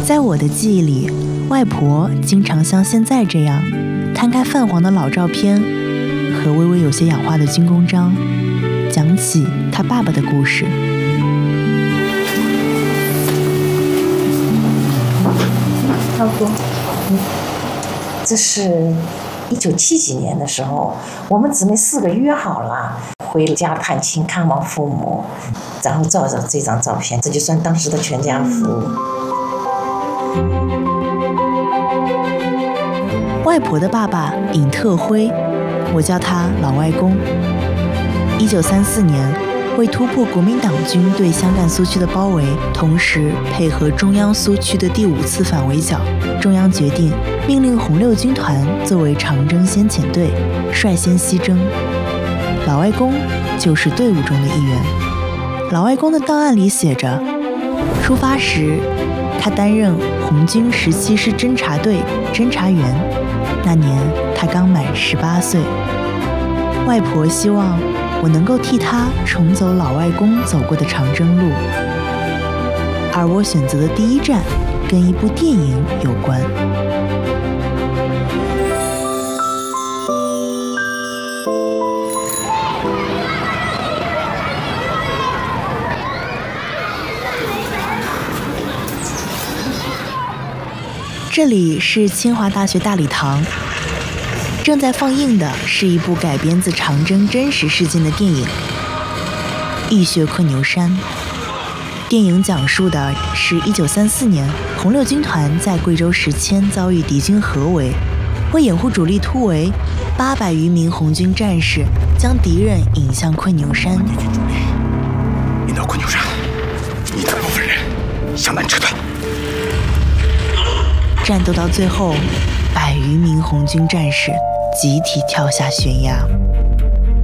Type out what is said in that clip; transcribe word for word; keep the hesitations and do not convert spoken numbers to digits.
在我的记忆里，外婆经常像现在这样，摊开泛黄的老照片和微微有些氧化的军功章，讲起她爸爸的故事。 差不多。嗯，这是一九七几年的时候，我们姊妹四个约好了回家探亲看望父母，然后照着这张照片，这就算当时的全家福。 外婆的爸爸尹特辉，我叫他老外公。一九三四年，为突破国民党军对湘赣苏区的包围，同时配合中央苏区的第五次反围剿，中央决定命令红六军团作为长征先遣队，率先西征。老外公就是队伍中的一员。老外公的档案里写着，出发时他担任红军十七师侦察队侦察员，那年他刚满十八岁。外婆希望我能够替他重走老外公走过的长征路，而我选择的第一站跟一部电影有关。这里是清华大学大礼堂，正在放映的是一部改编自长征真实事件的电影《浴血昆牛山》。电影讲述的是一九三四年红六军团在贵州石阡遭遇敌军合围，为掩护主力突围，八百余名红军战士将敌人引向昆牛山。 敌军主力引到昆牛山，你带部分人向南撤退。 战斗到最后，百余名红军战士集体跳下悬崖。